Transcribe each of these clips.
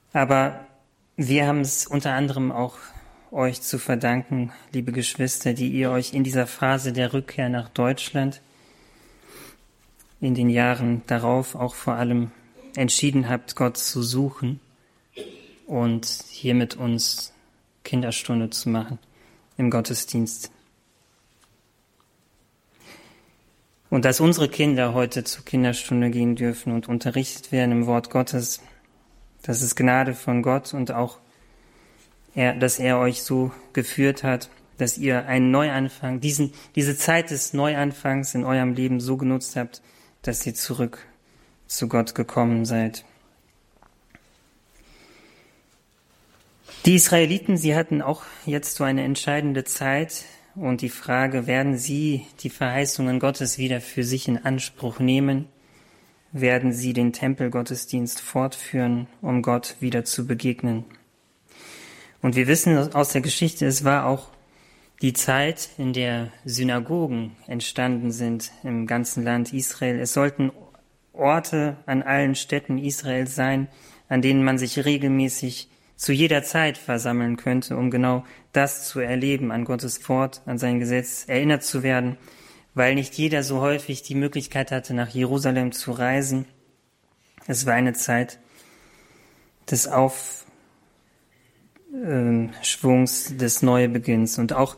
Aber wir haben es unter anderem auch euch zu verdanken, liebe Geschwister, die ihr euch in dieser Phase der Rückkehr nach Deutschland in den Jahren darauf auch vor allem entschieden habt, Gott zu suchen und hier mit uns Kinderstunde zu machen im Gottesdienst. Und dass unsere Kinder heute zur Kinderstunde gehen dürfen und unterrichtet werden im Wort Gottes, das ist Gnade von Gott und auch, dass er euch so geführt hat, dass ihr einen Neuanfang, diese Zeit des Neuanfangs in eurem Leben so genutzt habt, dass ihr zurück zu Gott gekommen seid. Die Israeliten, sie hatten auch jetzt so eine entscheidende Zeit und die Frage, werden sie die Verheißungen Gottes wieder für sich in Anspruch nehmen? Werden sie den Tempelgottesdienst fortführen, um Gott wieder zu begegnen? Und wir wissen aus der Geschichte, es war auch die Zeit, in der Synagogen entstanden sind im ganzen Land Israel. Es sollten Orte an allen Städten Israels sein, an denen man sich regelmäßig zu jeder Zeit versammeln könnte, um genau das zu erleben, an Gottes Wort, an sein Gesetz erinnert zu werden, weil nicht jeder so häufig die Möglichkeit hatte, nach Jerusalem zu reisen. Es war eine Zeit des Aufschwungs, des Neubeginns und auch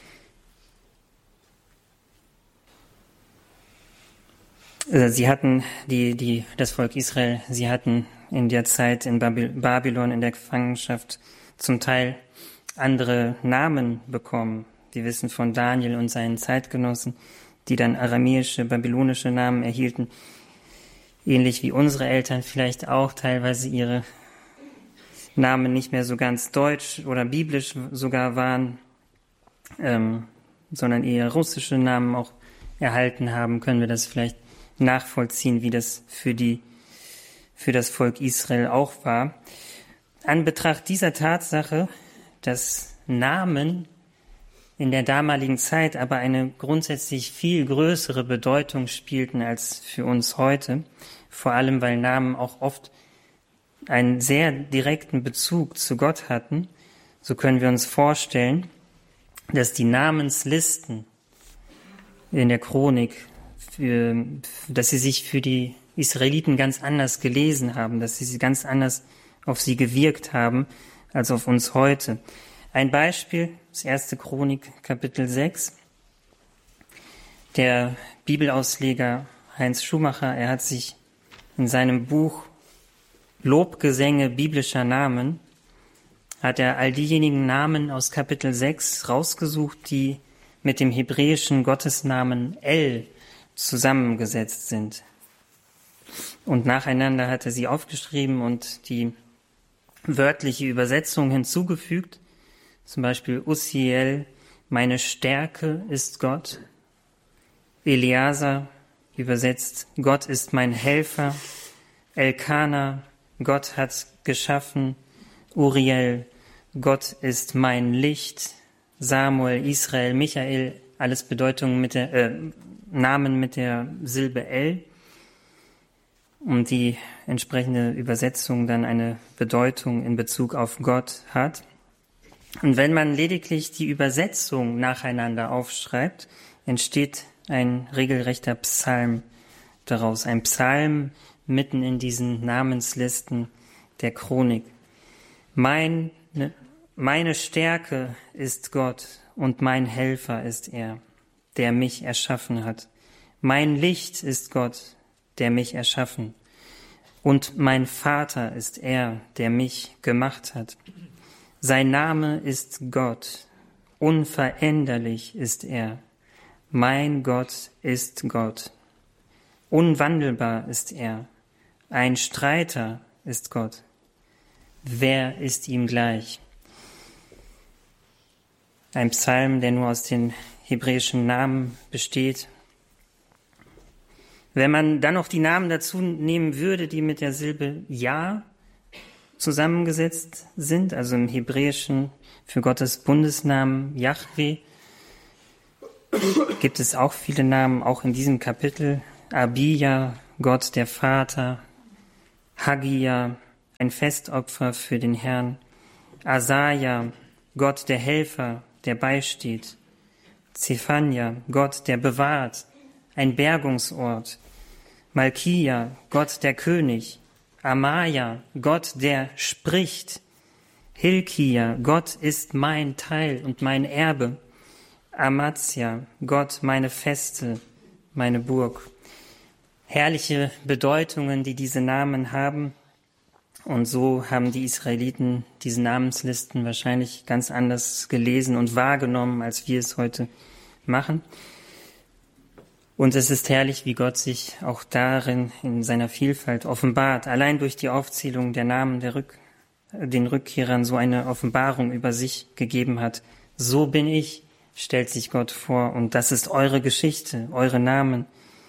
sie hatten das Volk Israel, sie hatten in der Zeit in Babylon in der Gefangenschaft zum Teil andere Namen bekommen. Wir wissen von Daniel und seinen Zeitgenossen, die dann aramäische, babylonische Namen erhielten, ähnlich wie unsere Eltern vielleicht auch teilweise ihre Namen nicht mehr so ganz deutsch oder biblisch sogar waren, sondern eher russische Namen auch erhalten haben, können wir das vielleicht nachvollziehen, wie das für das Volk Israel auch war. An Betracht dieser Tatsache, dass Namen in der damaligen Zeit aber eine grundsätzlich viel größere Bedeutung spielten als für uns heute, vor allem weil Namen auch oft einen sehr direkten Bezug zu Gott hatten, so können wir uns vorstellen, dass die Namenslisten in der Chronik, dass sie sich für die Israeliten ganz anders gelesen haben, dass sie ganz anders auf sie gewirkt haben als auf uns heute. Ein Beispiel, das 1. Chronik, Kapitel 6. Der Bibelausleger Heinz Schumacher, er hat sich in seinem Buch Lobgesänge biblischer Namen, hat er all diejenigen Namen aus Kapitel 6 rausgesucht, die mit dem hebräischen Gottesnamen El zusammengesetzt sind. Und nacheinander hat er sie aufgeschrieben und die wörtliche Übersetzung hinzugefügt. Zum Beispiel Uziel, meine Stärke ist Gott. Eleazar übersetzt, Gott ist mein Helfer. Elkana, Gott hat geschaffen. Uriel, Gott ist mein Licht. Samuel, Israel, Michael, alles Bedeutungen Namen mit der Silbe El. Und die entsprechende Übersetzung dann eine Bedeutung in Bezug auf Gott hat. Und wenn man lediglich die Übersetzung nacheinander aufschreibt, entsteht ein regelrechter Psalm daraus. Ein Psalm mitten in diesen Namenslisten der Chronik. Meine Stärke ist Gott und mein Helfer ist er, der mich erschaffen hat. Mein Licht ist Gott, der mich erschaffen. Und mein Vater ist er, der mich gemacht hat. Sein Name ist Gott, unveränderlich ist er. Mein Gott ist Gott. Unwandelbar ist er. Ein Streiter ist Gott. Wer ist ihm gleich? Ein Psalm, der nur aus den hebräischen Namen besteht. Wenn man dann noch die Namen dazu nehmen würde, die mit der Silbe Ja zusammengesetzt sind, also im Hebräischen für Gottes Bundesnamen Jahwe, gibt es auch viele Namen, auch in diesem Kapitel. Abija, Gott der Vater, Hagia, ein Festopfer für den Herrn. Asaja, Gott der Helfer, der beisteht. Zephania, Gott der bewahrt, ein Bergungsort. Malkia, Gott der König. Amaja, Gott der spricht. Hilkia, Gott ist mein Teil und mein Erbe. Amazia, Gott meine Feste, meine Burg. Herrliche Bedeutungen, die diese Namen haben. Und so haben die Israeliten diese Namenslisten wahrscheinlich ganz anders gelesen und wahrgenommen, als wir es heute machen. Und es ist herrlich, wie Gott sich auch darin in seiner Vielfalt offenbart. Allein durch die Aufzählung der Namen den Rückkehrern so eine Offenbarung über sich gegeben hat. So bin ich, stellt sich Gott vor, und das ist eure Geschichte, eure Namen.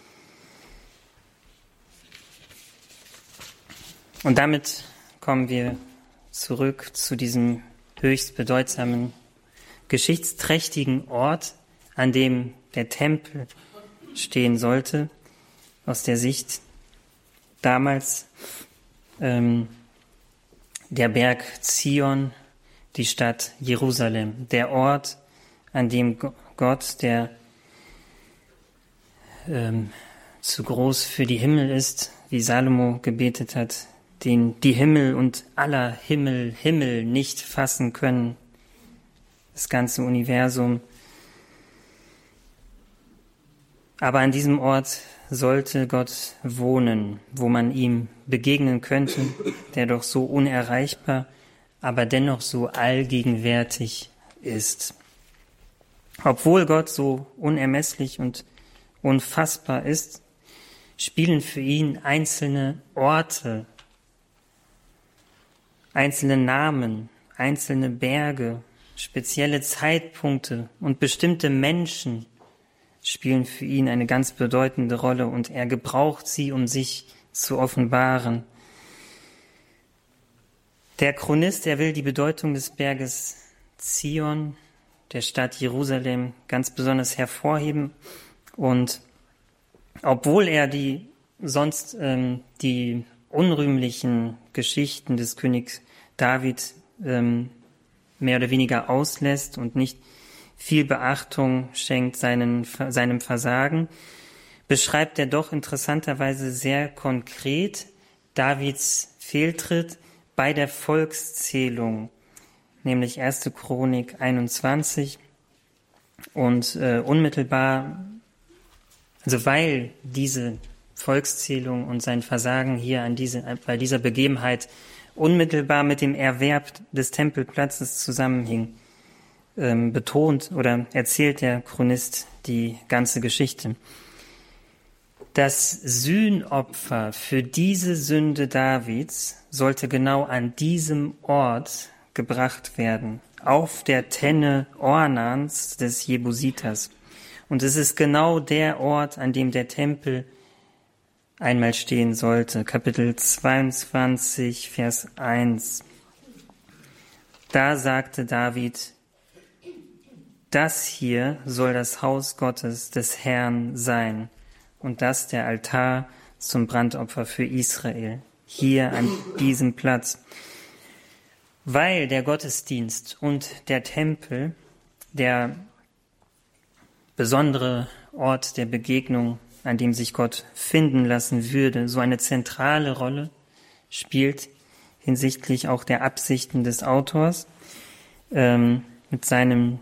Und damit kommen wir zurück zu diesem höchst bedeutsamen, geschichtsträchtigen Ort, an dem der Tempel stehen sollte, aus der Sicht damals der Berg Zion, die Stadt Jerusalem, der Ort, an dem Gott, der zu groß für die Himmel ist, wie Salomo gebetet hat, den die Himmel und aller Himmel nicht fassen können, das ganze Universum. Aber an diesem Ort sollte Gott wohnen, wo man ihm begegnen könnte, der doch so unerreichbar, aber dennoch so allgegenwärtig ist. Obwohl Gott so unermesslich und unfassbar ist, spielen für ihn einzelne Orte, einzelne Namen, einzelne Berge, spezielle Zeitpunkte und bestimmte Menschen spielen für ihn eine ganz bedeutende Rolle, und er gebraucht sie, um sich zu offenbaren. Der Chronist, er will die Bedeutung des Berges Zion, der Stadt Jerusalem, ganz besonders hervorheben, und obwohl er die unrühmlichen Geschichten des Königs David mehr oder weniger auslässt und nicht viel Beachtung schenkt seinem Versagen, beschreibt er doch interessanterweise sehr konkret Davids Fehltritt bei der Volkszählung, nämlich 1. Chronik 21, und unmittelbar, also weil diese Volkszählung und sein Versagen hier bei dieser Begebenheit unmittelbar mit dem Erwerb des Tempelplatzes zusammenhing, betont oder erzählt der Chronist die ganze Geschichte. Das Sühnopfer für diese Sünde Davids sollte genau an diesem Ort gebracht werden, auf der Tenne Ornans des Jebusiters. Und es ist genau der Ort, an dem der Tempel einmal stehen sollte. Kapitel 22, Vers 1. Da sagte David: Das hier soll das Haus Gottes des Herrn sein und das der Altar zum Brandopfer für Israel, hier an diesem Platz. Weil der Gottesdienst und der Tempel, der besondere Ort der Begegnung, an dem sich Gott finden lassen würde, so eine zentrale Rolle spielt hinsichtlich auch der Absichten des Autors, mit seiner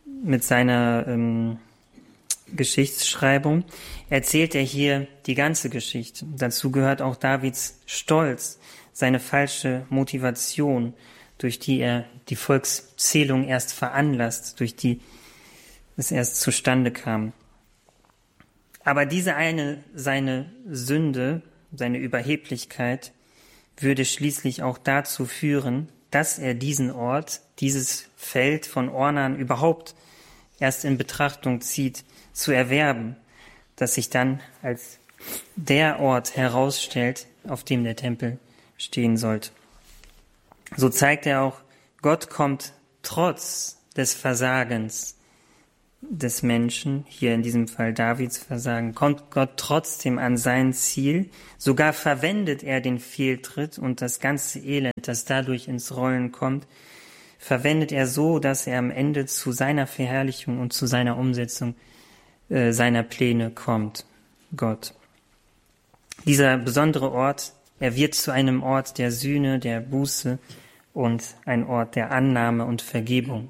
Geschichtsschreibung erzählt er hier die ganze Geschichte. Dazu gehört auch Davids Stolz, seine falsche Motivation, durch die er die Volkszählung erst veranlasst, durch die es erst zustande kam. Aber seine Sünde, seine Überheblichkeit, würde schließlich auch dazu führen, dass er diesen Ort, dieses Feld von Ornan überhaupt erst in Betrachtung zieht, zu erwerben, das sich dann als der Ort herausstellt, auf dem der Tempel stehen sollte. So zeigt er auch, Gott kommt trotz des Versagens des Menschen, hier in diesem Fall Davids Versagen, kommt Gott trotzdem an sein Ziel. Sogar verwendet er den Fehltritt und das ganze Elend, das dadurch ins Rollen kommt, verwendet er so, dass er am Ende zu seiner Verherrlichung und zu seiner Umsetzung seiner Pläne kommt, Gott. Dieser besondere Ort, er wird zu einem Ort der Sühne, der Buße und ein Ort der Annahme und Vergebung.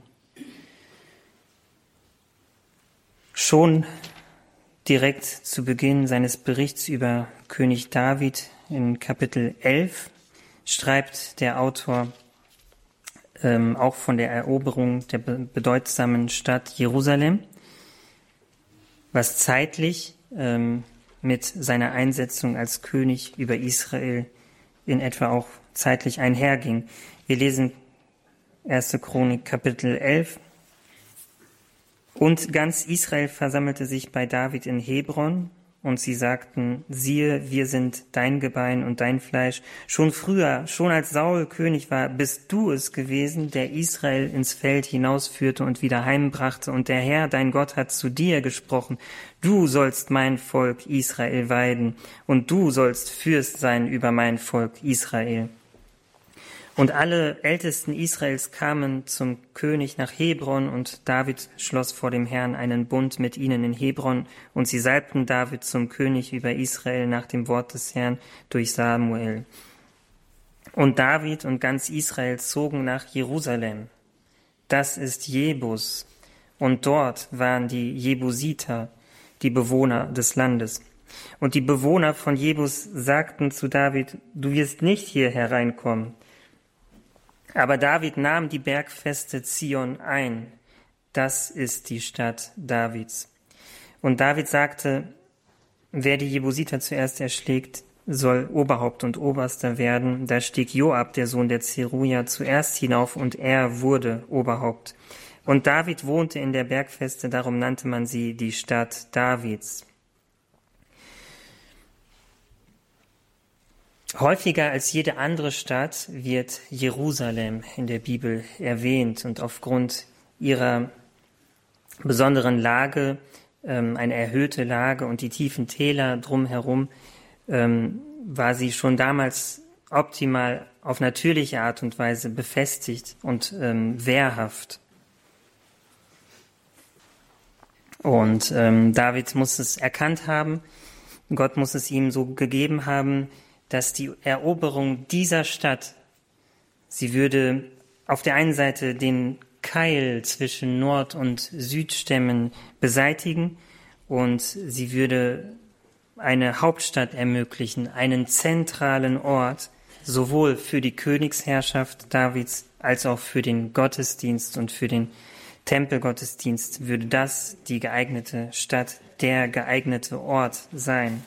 Schon direkt zu Beginn seines Berichts über König David in Kapitel 11 schreibt der Autor auch von der Eroberung der bedeutsamen Stadt Jerusalem, was zeitlich mit seiner Einsetzung als König über Israel in etwa auch zeitlich einherging. Wir lesen 1. Chronik Kapitel 11. Und ganz Israel versammelte sich bei David in Hebron, und sie sagten, siehe, wir sind dein Gebein und dein Fleisch. Schon früher, schon als Saul König war, bist du es gewesen, der Israel ins Feld hinausführte und wieder heimbrachte. Und der Herr, dein Gott, hat zu dir gesprochen, du sollst mein Volk Israel weiden, und du sollst Fürst sein über mein Volk Israel. Und alle Ältesten Israels kamen zum König nach Hebron, und David schloss vor dem Herrn einen Bund mit ihnen in Hebron, und sie salbten David zum König über Israel nach dem Wort des Herrn durch Samuel. Und David und ganz Israel zogen nach Jerusalem. Das ist Jebus, und dort waren die Jebusiter, die Bewohner des Landes. Und die Bewohner von Jebus sagten zu David, du wirst nicht hier hereinkommen. Aber David nahm die Bergfeste Zion ein. Das ist die Stadt Davids. Und David sagte, wer die Jebusiter zuerst erschlägt, soll Oberhaupt und Oberster werden. Da stieg Joab, der Sohn der Zeruja, zuerst hinauf, und er wurde Oberhaupt. Und David wohnte in der Bergfeste, darum nannte man sie die Stadt Davids. Häufiger als jede andere Stadt wird Jerusalem in der Bibel erwähnt, und aufgrund ihrer besonderen Lage, eine erhöhte Lage und die tiefen Täler drumherum, war sie schon damals optimal auf natürliche Art und Weise befestigt und wehrhaft. Und David muss es erkannt haben, Gott muss es ihm so gegeben haben, dass die Eroberung dieser Stadt, sie würde auf der einen Seite den Keil zwischen Nord- und Südstämmen beseitigen, und sie würde eine Hauptstadt ermöglichen, einen zentralen Ort, sowohl für die Königsherrschaft Davids als auch für den Gottesdienst und für den Tempelgottesdienst würde das die geeignete Stadt, der geeignete Ort sein.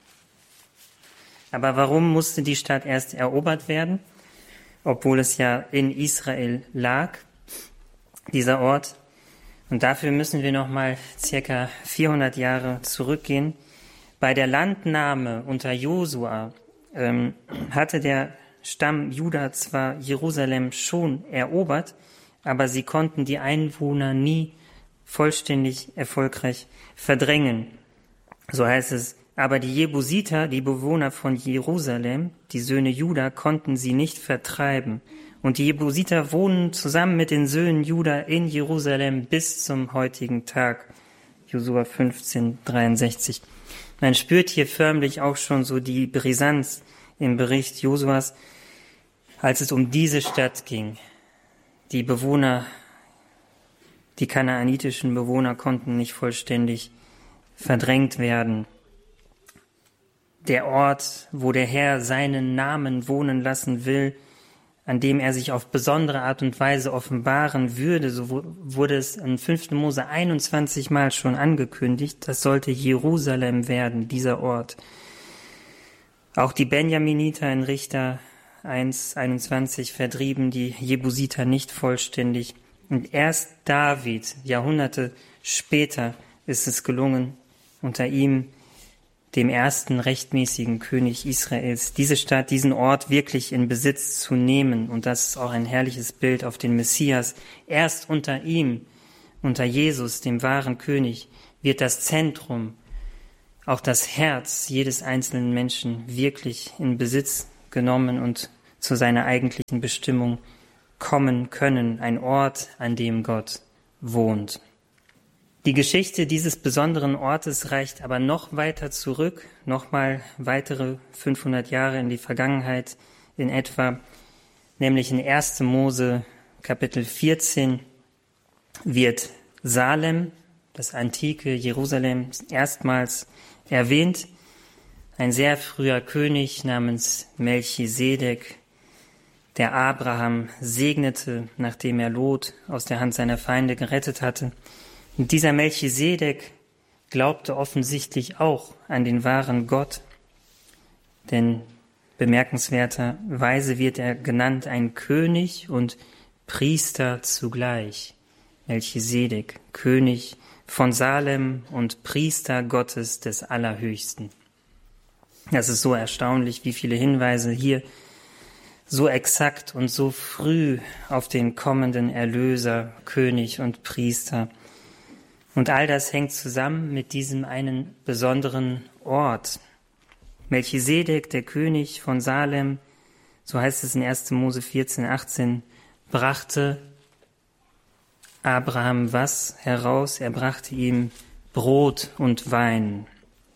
Aber warum musste die Stadt erst erobert werden, obwohl es ja in Israel lag, dieser Ort? Und dafür müssen wir nochmal circa 400 Jahre zurückgehen. Bei der Landnahme unter Josua hatte der Stamm Juda zwar Jerusalem schon erobert, aber sie konnten die Einwohner nie vollständig erfolgreich verdrängen. So heißt es, aber die Jebusiter, die Bewohner von Jerusalem, die Söhne Juda, konnten sie nicht vertreiben. Und die Jebusiter wohnen zusammen mit den Söhnen Juda in Jerusalem bis zum heutigen Tag. Josua 15,63. Man spürt hier förmlich auch schon so die Brisanz im Bericht Josuas, als es um diese Stadt ging. Die Bewohner, die kanaanitischen Bewohner konnten nicht vollständig verdrängt werden. Der Ort, wo der Herr seinen Namen wohnen lassen will, an dem er sich auf besondere Art und Weise offenbaren würde, so wurde es in 5. Mose 21 Mal schon angekündigt, das sollte Jerusalem werden, dieser Ort. Auch die Benjaminiter in Richter 1,21 vertrieben die Jebusiter nicht vollständig. Und erst David, Jahrhunderte später, ist es gelungen, unter ihm, dem ersten rechtmäßigen König Israels, diese Stadt, diesen Ort wirklich in Besitz zu nehmen. Und das ist auch ein herrliches Bild auf den Messias. Erst unter ihm unter Jesus, dem wahren König, wird das Zentrum, auch das Herz jedes einzelnen Menschen wirklich in Besitz genommen und zu seiner eigentlichen Bestimmung kommen können, ein Ort, an dem Gott wohnt. Die Geschichte dieses besonderen Ortes reicht aber noch weiter zurück, nochmal weitere 500 Jahre in die Vergangenheit in etwa, nämlich in 1. Mose Kapitel 14 wird Salem, das antike Jerusalem, erstmals erwähnt. Ein sehr früher König namens Melchisedek, der Abraham segnete, nachdem er Lot aus der Hand seiner Feinde gerettet hatte. Und dieser Melchisedek glaubte offensichtlich auch an den wahren Gott, denn bemerkenswerterweise wird er genannt ein König und Priester zugleich. Melchisedek, König von Salem und Priester Gottes des Allerhöchsten. Das ist so erstaunlich, wie viele Hinweise hier so exakt und so früh auf den kommenden Erlöser, König und Priester. Und all das hängt zusammen mit diesem einen besonderen Ort. Melchisedek, der König von Salem, so heißt es in 1. Mose 14, 18, brachte Abraham was heraus? Er brachte ihm Brot und Wein.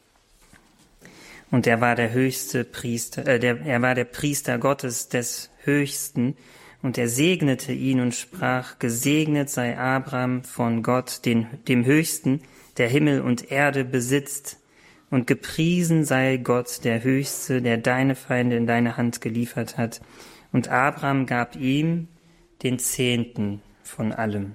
Und er war der höchste Priester, er war der Priester Gottes des Höchsten. Und er segnete ihn und sprach, gesegnet sei Abraham von Gott, dem Höchsten, der Himmel und Erde besitzt. Und gepriesen sei Gott, der Höchste, der deine Feinde in deine Hand geliefert hat. Und Abraham gab ihm den 10. von allem.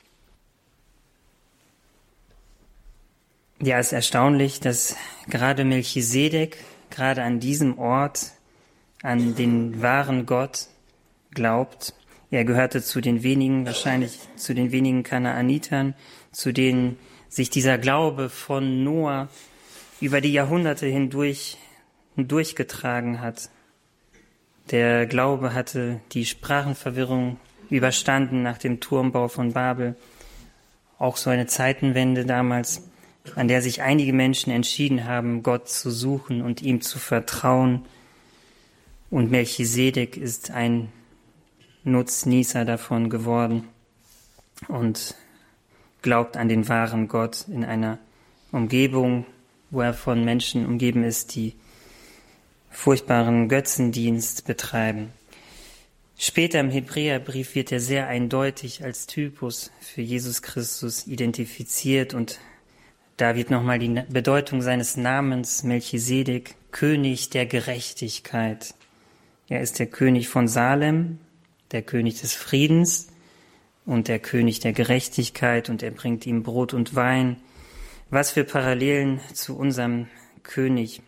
Ja, es ist erstaunlich, dass gerade Melchisedek, gerade an diesem Ort, an den wahren Gott glaubt. Er gehörte zu den wenigen, wahrscheinlich zu den wenigen Kanaanitern, zu denen sich dieser Glaube von Noah über die Jahrhunderte hindurchgetragen hat. Der Glaube hatte die Sprachenverwirrung überstanden nach dem Turmbau von Babel. Auch so eine Zeitenwende damals, an der sich einige Menschen entschieden haben, Gott zu suchen und ihm zu vertrauen. Und Melchisedek ist ein Nutznießer davon geworden und glaubt an den wahren Gott in einer Umgebung, wo er von Menschen umgeben ist, die furchtbaren Götzendienst betreiben. Später im Hebräerbrief wird er sehr eindeutig als Typus für Jesus Christus identifiziert und da wird nochmal die Bedeutung seines Namens Melchisedek, König der Gerechtigkeit. Er ist der König von Salem, der König des Friedens und der König der Gerechtigkeit und er bringt ihm Brot und Wein. Was für Parallelen zu unserem König.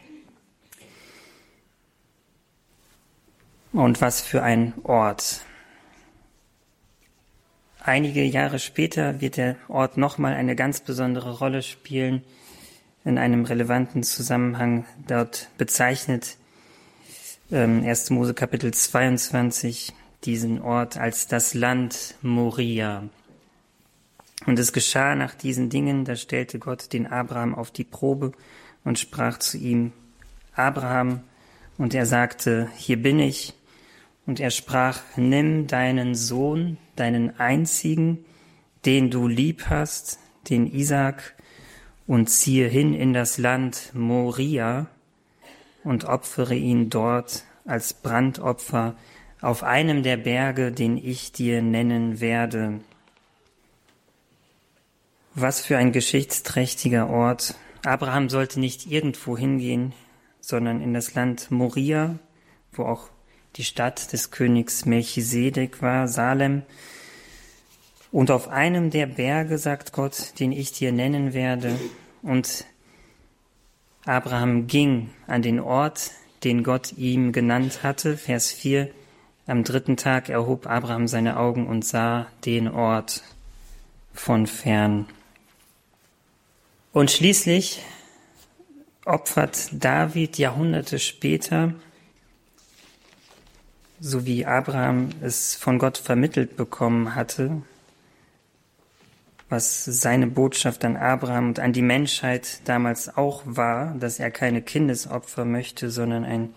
Und was für ein Ort. Einige Jahre später wird der Ort nochmal eine ganz besondere Rolle spielen, in einem relevanten Zusammenhang. Dort bezeichnet 1. Mose Kapitel 22 diesen Ort als das Land Moria. Und es geschah nach diesen Dingen, da stellte Gott den Abraham auf die Probe und sprach zu ihm, Abraham, und er sagte, hier bin ich. Und er sprach, nimm deinen Sohn, deinen einzigen, den du lieb hast, den Isaak, und ziehe hin in das Land Moria und opfere ihn dort als Brandopfer auf einem der Berge, den ich dir nennen werde. Was für ein geschichtsträchtiger Ort. Abraham sollte nicht irgendwo hingehen, sondern in das Land Moria, wo auch die Stadt des Königs Melchisedek war, Salem. Und auf einem der Berge, sagt Gott, den ich dir nennen werde. Und Abraham ging an den Ort, den Gott ihm genannt hatte. Vers 4. Am 3. Tag erhob Abraham seine Augen und sah den Ort von fern. Und schließlich opfert David Jahrhunderte später, so wie Abraham es von Gott vermittelt bekommen hatte, was seine Botschaft an Abraham und an die Menschheit damals auch war, dass er keine Kindesopfer möchte, sondern ein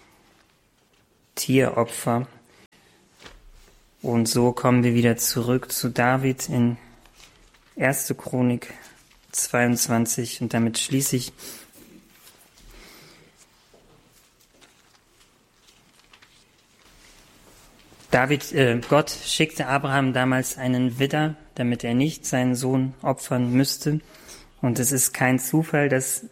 Tieropfer. Und so kommen wir wieder zurück zu David in 1. Chronik 22 und damit schließe ich. Gott schickte Abraham damals einen Widder, damit er nicht seinen Sohn opfern müsste. Und es ist kein Zufall, dass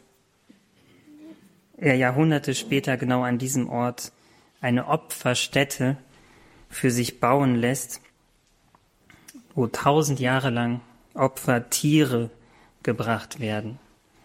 er Jahrhunderte später genau an diesem Ort eine Opferstätte für sich bauen lässt, wo 1000 Jahre lang Opfertiere gebracht werden,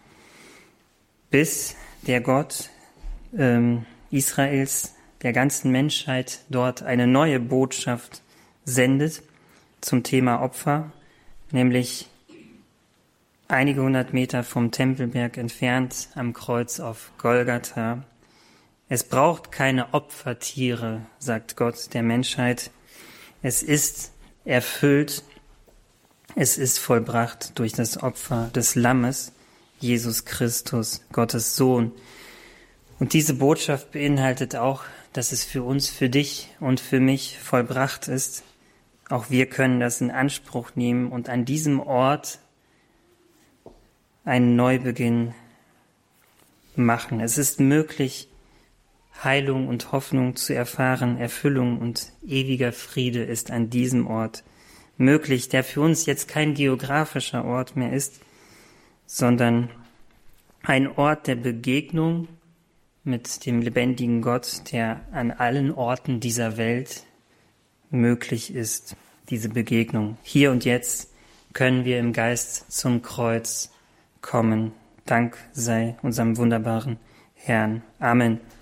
bis der Gott Israels, der ganzen Menschheit dort eine neue Botschaft sendet zum Thema Opfer, nämlich einige 100 Meter vom Tempelberg entfernt am Kreuz auf Golgatha. Es braucht keine Opfertiere, sagt Gott der Menschheit. Es ist erfüllt, es ist vollbracht durch das Opfer des Lammes, Jesus Christus, Gottes Sohn. Und diese Botschaft beinhaltet auch, dass es für uns, für dich und für mich vollbracht ist. Auch wir können das in Anspruch nehmen und an diesem Ort einen Neubeginn machen. Es ist möglich, Heilung und Hoffnung zu erfahren, Erfüllung und ewiger Friede ist an diesem Ort möglich, der für uns jetzt kein geografischer Ort mehr ist, sondern ein Ort der Begegnung mit dem lebendigen Gott, der an allen Orten dieser Welt möglich ist, diese Begegnung. Hier und jetzt können wir im Geist zum Kreuz kommen. Dank sei unserem wunderbaren Herrn. Amen.